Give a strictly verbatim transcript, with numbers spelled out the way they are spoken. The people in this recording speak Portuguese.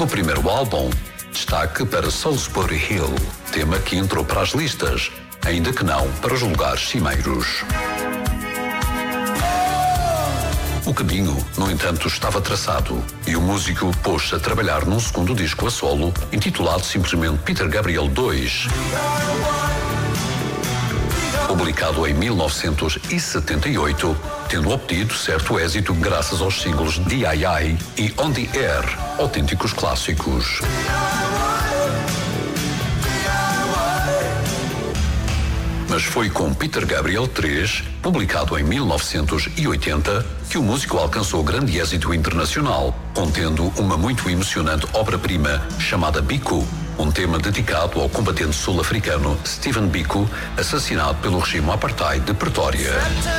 No primeiro álbum, destaque para Salisbury Hill, tema que entrou para as listas, ainda que não para os lugares cimeiros. O caminho, no entanto, estava traçado e o músico pôs-se a trabalhar num segundo disco a solo, intitulado simplesmente Peter Gabriel dois. Publicado em mil novecentos e setenta e oito, tendo obtido certo êxito graças aos singles D I I e On the Air, autênticos clássicos. Mas foi com Peter Gabriel três, publicado em mil novecentos e oitenta, que o músico alcançou grande êxito internacional, contendo uma muito emocionante obra-prima chamada Biko, um tema dedicado ao combatente sul-africano Stephen Biko, assassinado pelo regime apartheid de Pretória.